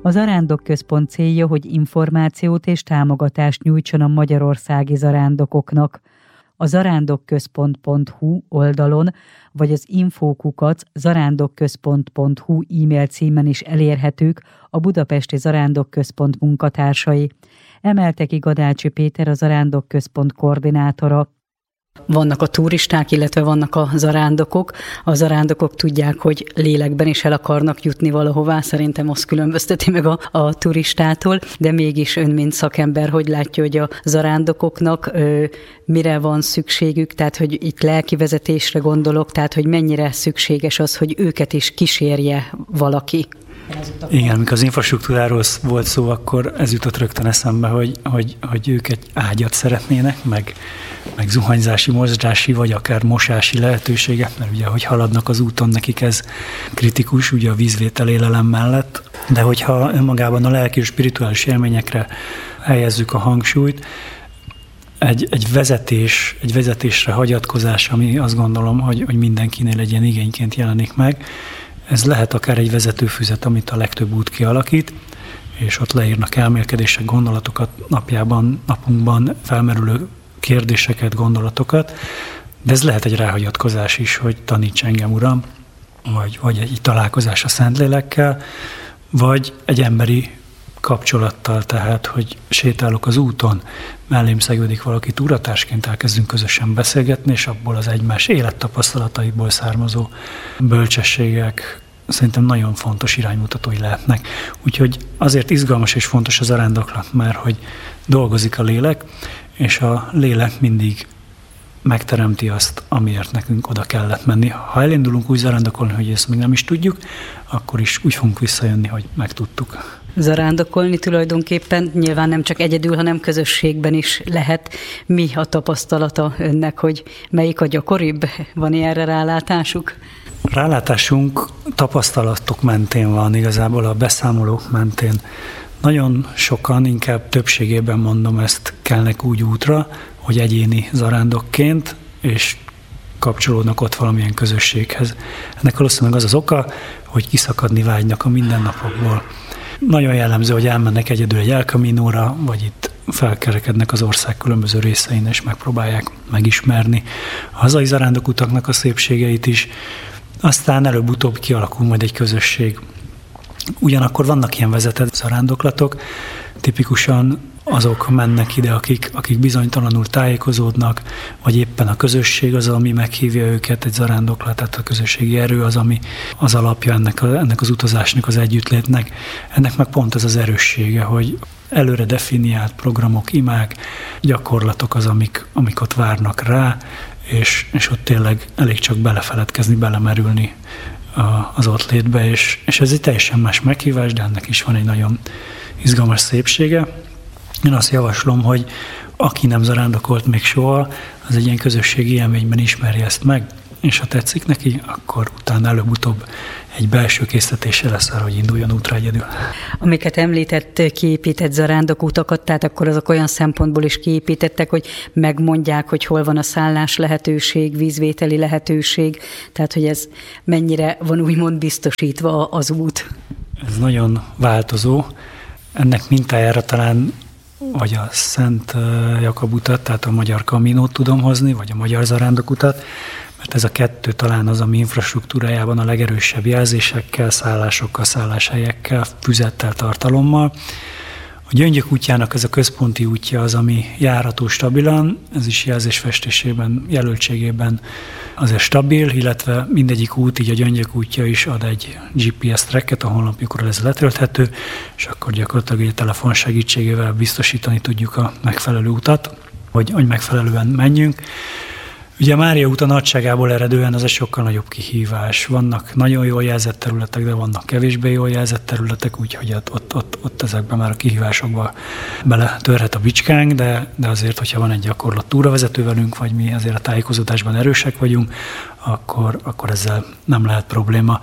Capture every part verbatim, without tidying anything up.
A Zarándokközpont célja, hogy információt és támogatást nyújtson a magyarországi zarándokoknak. A zarándokközpont pont hu oldalon vagy az infókukac zarándokközpont pont hu e-mail címen is elérhetők a Budapesti Zarándokközpont munkatársai. Emelte ki Gadácsi Péter, a Zarándokközpont koordinátora. Vannak a turisták, illetve vannak a zarándokok. A zarándokok tudják, hogy lélekben is el akarnak jutni valahová, szerintem azt különbözteti meg a, a turistától, de mégis ön, mint szakember, hogy látja, hogy a zarándokoknak ö, mire van szükségük, tehát hogy itt lelki vezetésre gondolok, tehát hogy mennyire szükséges az, hogy őket is kísérje valaki. Igen, amikor az infrastruktúráról volt szó, akkor ez jutott rögtön eszembe, hogy, hogy, hogy ők egy ágyat szeretnének, meg, meg zuhanyzási, mozgási, vagy akár mosási lehetőséget, mert ugye, hogy haladnak az úton, nekik ez kritikus, ugye a vízvétel élelem mellett, de hogyha önmagában a lelki és spirituális élményekre helyezzük a hangsúlyt, egy, egy vezetés, egy vezetésre hagyatkozás, ami azt gondolom, hogy, hogy mindenkinél egy ilyen igényként jelenik meg. Ez lehet akár egy vezetőfüzet, amit a legtöbb út kialakít, és ott leírnak elmélkedések, gondolatokat, napjában, napunkban felmerülő kérdéseket, gondolatokat, de ez lehet egy ráhagyatkozás is, hogy taníts engem, Uram, vagy, vagy egy találkozás a Szentlélekkel, vagy egy emberi kapcsolattal, tehát, hogy sétálok az úton, mellém szegődik valaki, túratársként elkezdünk közösen beszélgetni, és abból az egymás élettapasztalataiból származó bölcsességek szerintem nagyon fontos iránymutatói lehetnek. Úgyhogy azért izgalmas és fontos az zarándoklat, mert hogy dolgozik a lélek, és a lélek mindig megteremti azt, amiért nekünk oda kellett menni. Ha elindulunk úgy zarándokolni, hogy ezt még nem is tudjuk, akkor is úgy fogunk visszajönni, hogy megtudtuk. Zarándokolni tulajdonképpen nyilván nem csak egyedül, hanem közösségben is lehet. Mi a tapasztalata önnek, hogy melyik a gyakoribb? Van ilyenre rálátásuk? Rálátásunk tapasztalatok mentén van, igazából a beszámolók mentén. Nagyon sokan, inkább többségében mondom, ezt kelnek úgy útra, hogy egyéni zarándokként, és kapcsolódnak ott valamilyen közösséghez. Ennek valószínűleg az az oka, hogy kiszakadni vágynak a mindennapokból. Nagyon jellemző, hogy elmennek egyedül egy El Caminóra, vagy itt felkerekednek az ország különböző részein, és megpróbálják megismerni a hazai zarándokutaknak a szépségeit is. Aztán előbb-utóbb kialakul majd egy közösség. Ugyanakkor vannak ilyen vezetett zarándoklatok, tipikusan azok mennek ide, akik, akik bizonytalanul tájékozódnak, vagy éppen a közösség az, ami meghívja őket, egy zarándoklat, tehát a közösségi erő az, ami az alapja ennek, a, ennek az utazásnak, az együttlétnek. Ennek meg pont ez az erőssége, hogy előre definiált programok, imák, gyakorlatok az, amik, amik ott várnak rá, és, és ott tényleg elég csak belefeledkezni, belemerülni a, az ott létbe, és, és ez egy teljesen más meghívás, de ennek is van egy nagyon izgalmas szépsége. Én azt javaslom, hogy aki nem zarándokolt még soha, az egy ilyen közösségi élményben ismerje ezt meg, és ha tetszik neki, akkor utána előbb-utóbb egy belső késztetése lesz arra, hogy induljon útra egyedül. Amiket említett, kiépített zarándokutakat, tehát akkor azok olyan szempontból is kiépítettek, hogy megmondják, hogy hol van a szállás lehetőség, vízvételi lehetőség, tehát hogy ez mennyire van úgymond biztosítva az út. Ez nagyon változó. Ennek mintájára talán vagy a Szent Jakab utat, tehát a Magyar Caminót tudom hozni, vagy a Magyar Zarándokutat, mert ez a kettő talán az, ami infrastruktúrájában a legerősebb jelzésekkel, szállásokkal, szálláshelyekkel, füzettel, tartalommal. A Gyöngyök útjának ez a központi útja az, ami járható stabilan, ez is jelzésfestésében, jelöltségében azért stabil, illetve mindegyik út, így a Gyöngyök útja is ad egy gé pé es tracket, a honlapjukról ez letölthető, és akkor gyakorlatilag a telefon segítségével biztosítani tudjuk a megfelelő utat, hogy, hogy megfelelően menjünk. Ugye a Mária út a nagyságából eredően az egy sokkal nagyobb kihívás. Vannak nagyon jól jelzett területek, de vannak kevésbé jól jelzett területek, úgyhogy ott, ott, ott, ott ezekben már a kihívásokba beletörhet a bicskánk, de, de azért, hogyha van egy gyakorlott túravezető velünk, vagy mi azért a tájékozódásban erősek vagyunk, akkor, akkor ezzel nem lehet probléma.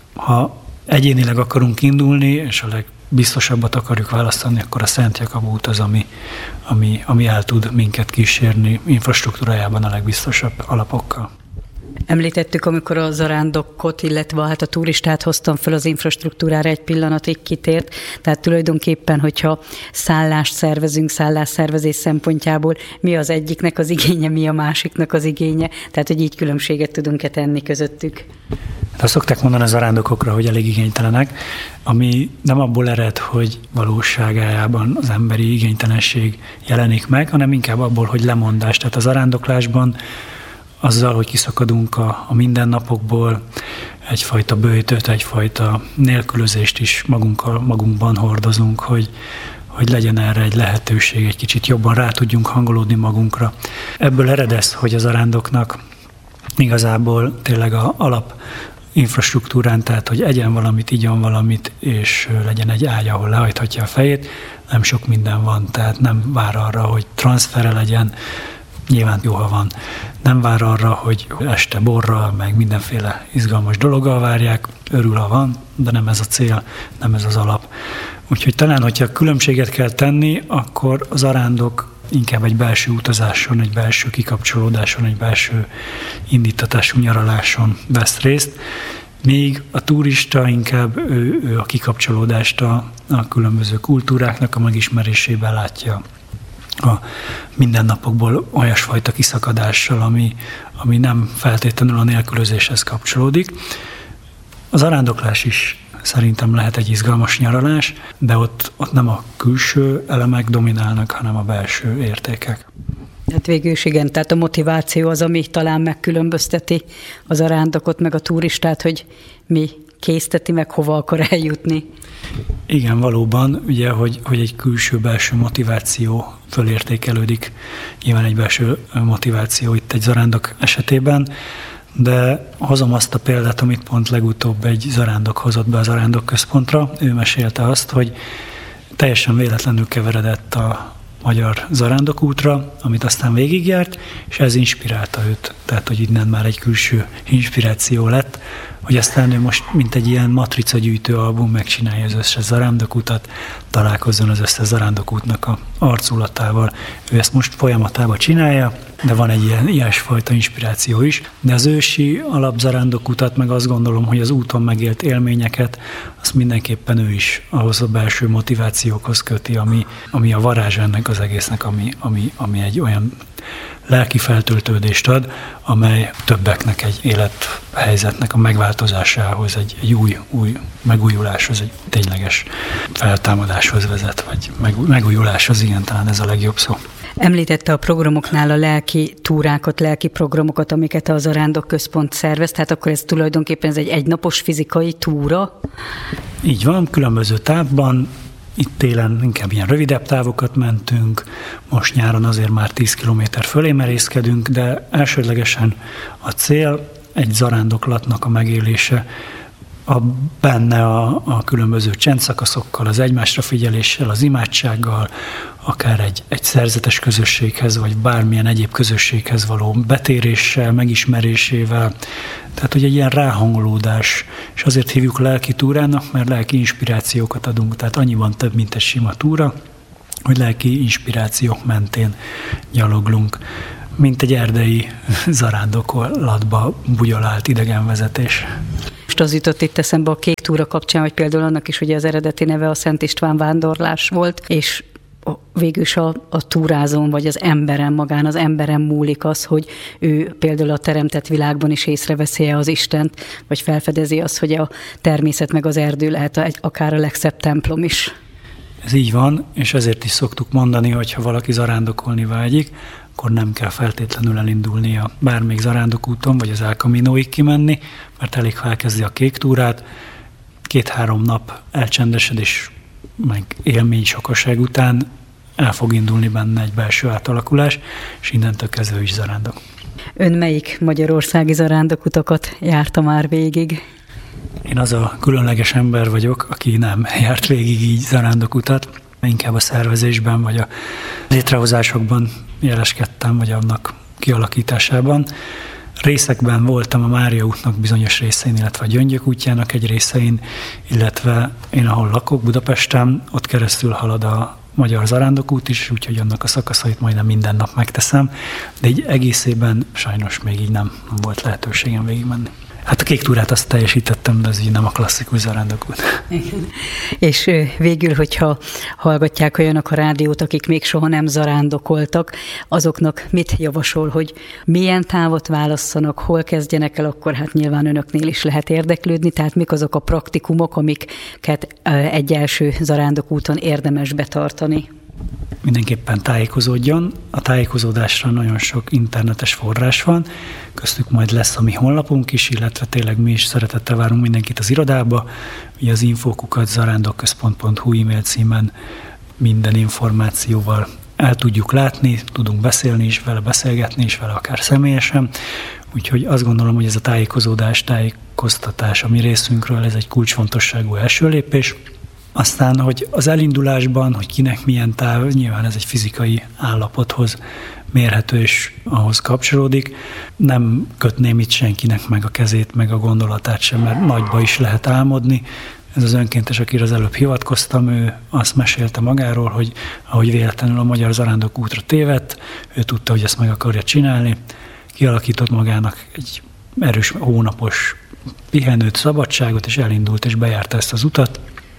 Ha egyénileg akarunk indulni, és a legbiztosabbat akarjuk választani, akkor a Szent Jakab út az, ami, ami, ami el tud minket kísérni infrastruktúrájában a legbiztosabb alapokkal. Említettük, amikor a zarándokot, illetve hát a turistát hoztam fel az infrastruktúrára, egy pillanatig kitért, tehát tulajdonképpen, hogyha szállást szervezünk, szállásszervezés szempontjából, mi az egyiknek az igénye, mi a másiknak az igénye, tehát hogy így különbséget tudunk-e tenni közöttük. Hát azt szokták mondani a zarándokokra, hogy elég igénytelenek, ami nem abból ered, hogy valóságában az emberi igénytelenség jelenik meg, hanem inkább abból, hogy lemondás. Tehát a zarándoklásban azzal, hogy kiszakadunk a, a mindennapokból, egyfajta böjtöt, egyfajta nélkülözést is magunkkal, magunkban hordozunk, hogy, hogy legyen erre egy lehetőség, egy kicsit jobban rá tudjunk hangolódni magunkra. Ebből ered ez, hogy a zarándoknak igazából tényleg az alap infrastruktúrán, tehát hogy egyen valamit, igyon valamit, és legyen egy ágy, ahol lehajthatja a fejét, nem sok minden van, tehát nem vár arra, hogy transfere legyen, nyilván jó, ha van. Nem vár arra, hogy este borral, meg mindenféle izgalmas dologgal várják, örül, ha van, de nem ez a cél, nem ez az alap. Úgyhogy talán, hogyha különbséget kell tenni, akkor az zarándok inkább egy belső utazáson, egy belső kikapcsolódáson, egy belső indítatású nyaraláson vesz részt, míg a turista inkább ő, ő a kikapcsolódást a, a különböző kultúráknak a megismerésében látja a mindennapokból olyasfajta kiszakadással, ami, ami nem feltétlenül a nélkülözéshez kapcsolódik. Az zarándoklás is szerintem lehet egy izgalmas nyaralás, de ott, ott nem a külső elemek dominálnak, hanem a belső értékek. Hát végül is igen, tehát a motiváció az, ami talán megkülönbözteti az zarándokot meg a turistát, hogy mi készteti meg, hova akar eljutni. Igen, valóban, ugye, hogy, hogy egy külső-belső motiváció fölértékelődik. Nyilván egy belső motiváció itt egy zarándok esetében, de hozom azt a példát, amit pont legutóbb egy zarándok hozott be a zarándok központra. Ő mesélte azt, hogy teljesen véletlenül keveredett a magyar zarándokútra, amit aztán végigjárt, és ez inspirálta őt. Tehát, hogy innen már egy külső inspiráció lett, hogy aztán ő most, mint egy ilyen matricagyűjtő album megcsinálja az összes zarándokutat, találkozzon az összes zarándokútnak a arculatával. Ő ezt most folyamatában csinálja, de van egy ilyen ilyesfajta inspiráció is. De az ősi alapzarándokutat, meg azt gondolom, hogy az úton megélt élményeket, azt mindenképpen ő is ahhoz a belső motivációkhoz köti, ami, ami a varázs ennek az egésznek, ami, ami, ami egy olyan lelki feltöltődést ad, amely többeknek egy élethelyzetnek a megváltozásához, egy, egy új, új megújuláshoz, egy tényleges feltámadáshoz vezet, vagy megújuláshoz, igen, talán ez a legjobb szó. Említette a programoknál a lelki túrákat, lelki programokat, amiket a Zarándok Központ szervez, tehát akkor ez tulajdonképpen ez egy egynapos fizikai túra? Így van, különböző távban. Itt télen inkább ilyen rövidebb távokat mentünk, most nyáron azért már tíz kilométer fölé merészkedünk, de elsődlegesen a cél egy zarándoklatnak a megélése, a, benne a, a különböző csendszakaszokkal, az egymásra figyeléssel, az imádsággal, akár egy, egy szerzetes közösséghez, vagy bármilyen egyéb közösséghez való betéréssel, megismerésével. Tehát, hogy egy ilyen ráhangolódás, és azért hívjuk lelki túrának, mert lelki inspirációkat adunk, tehát annyiban több, mint egy sima túra, hogy lelki inspirációk mentén gyaloglunk, mint egy erdei zarándokolatba bugyolált idegenvezetés. Most az jutott itt eszembe a kék túra kapcsán, hogy például annak is ugye az eredeti neve a Szent István vándorlás volt, és végül is a, a túrázón, vagy az emberen magán, az emberen múlik az, hogy ő például a teremtett világban is észreveszi az Istent, vagy felfedezi azt, hogy a természet meg az erdő lehet a, akár a legszebb templom is. Ez így van, és ezért is szoktuk mondani, hogy ha valaki zarándokolni vágyik, akkor nem kell feltétlenül elindulnia bármelyik zarándokúton, vagy az El Caminoig kimenni, mert elég, ha elkezdi a kék túrát, két-három nap elcsendesedés, meg élmény sokaság után el fog indulni benne egy belső átalakulás, és innentől kezdve is zarándok. Ön melyik magyarországi zarándokutakat járta már végig? Én az a különleges ember vagyok, aki nem járt végig így zarándokutat, inkább a szervezésben, vagy a létrehozásokban jeleskedtem, vagy annak kialakításában. Részekben voltam a Mária útnak bizonyos részein, illetve a Gyöngyök útjának egy részein, illetve én, ahol lakok, Budapesten, ott keresztül halad a Magyar Zarándokút is, úgyhogy annak a szakaszait majdnem minden nap megteszem, de így egészében sajnos még így nem, nem volt lehetőségem végigmenni. Hát a kék túrát azt teljesítettem, de ez így nem a klasszikus zarándokút. Igen. És végül, hogyha hallgatják olyanok a rádiót, akik még soha nem zarándokoltak, azoknak mit javasol, hogy milyen távot válasszanak, hol kezdjenek el, akkor hát nyilván önöknél is lehet érdeklődni, tehát mik azok a praktikumok, amiket egy első zarándokúton érdemes betartani? Mindenképpen tájékozódjon. A tájékozódásra nagyon sok internetes forrás van, köztük majd lesz a mi honlapunk is, illetve tényleg mi is szeretettel várunk mindenkit az irodába. Ugye az infókukat zarándokközpont pont hu e-mail címen minden információval el tudjuk látni, tudunk beszélni is vele, beszélgetni is vele, akár személyesen. Úgyhogy azt gondolom, hogy ez a tájékozódás, tájékoztatás a mi részünkről, ez egy kulcsfontosságú első lépés. Aztán, hogy az elindulásban, hogy kinek milyen táv, nyilván ez egy fizikai állapothoz mérhető és ahhoz kapcsolódik. Nem kötném itt senkinek meg a kezét, meg a gondolatát sem, mert nagyba is lehet álmodni. Ez az önkéntes, akire az előbb hivatkoztam, ő azt mesélte magáról, hogy ahogy véletlenül a Magyar Zarándokútra tévedt, ő tudta, hogy ezt meg akarja csinálni, kialakított magának egy erős hónapos pihenőt, szabadságot, és elindult, és bejárta ezt az utat.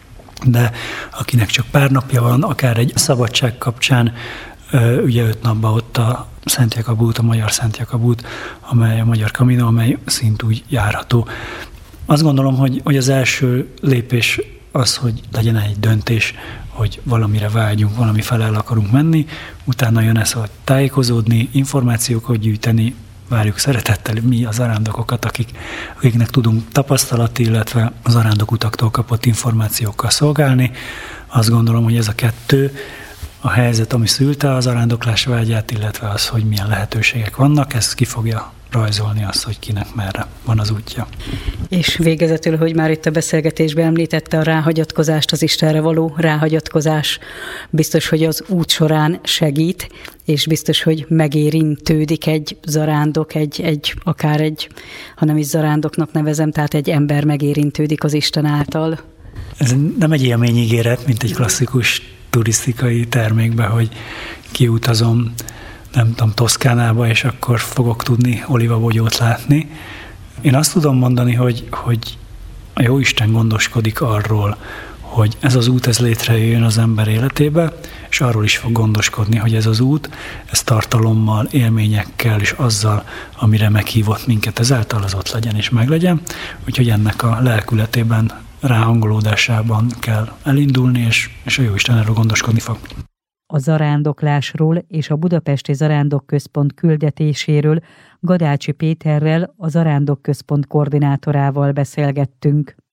De akinek csak pár napja van, akár egy szabadság kapcsán, ugye öt napban ott a Szent Jakab út, a Magyar Szent Jakab út, amely a Magyar Camino, amely szintúgy járható. Azt gondolom, hogy, hogy az első lépés az, hogy legyen egy döntés, hogy valamire vágyunk, valami felé el akarunk menni, utána jön ez, hogy tájékozódni, információkat gyűjteni, várjuk szeretettel mi a zarándokokat, akik, akiknek tudunk tapasztalat, illetve a zarándokutaktól kapott információkkal szolgálni. Azt gondolom, hogy ez a kettő, a helyzet, ami szülte a zarándoklás vágyát, illetve az, hogy milyen lehetőségek vannak, ez ki fogja rajzolni azt, hogy kinek merre van az útja. És végezetül, hogy már itt a beszélgetésben említette a ráhagyatkozást, az Istenre való ráhagyatkozás, biztos, hogy az út során segít, és biztos, hogy megérintődik egy zarándok, egy, egy, akár egy, ha nem is zarándoknak nevezem, tehát egy ember megérintődik az Isten által. Ez nem egy élményígéret, mint egy klasszikus turisztikai termékben, hogy kiutazom, nem tudom, Toszkánába, és akkor fogok tudni olivabogyót látni. Én azt tudom mondani, hogy, hogy a Jóisten gondoskodik arról, hogy ez az út, ez létrejöjjön az ember életébe, és arról is fog gondoskodni, hogy ez az út, ez tartalommal, élményekkel, és azzal, amire meghívott minket, ezáltal az ott legyen és meglegyen. Úgyhogy ennek a lelkületében, ráhangolódásában kell elindulni, és, és a Jóisten erről gondoskodni fog. A zarándoklásról és a Budapesti Zarándokközpont küldetéséről Gadácsi Péterrel, a Zarándokközpont koordinátorával beszélgettünk.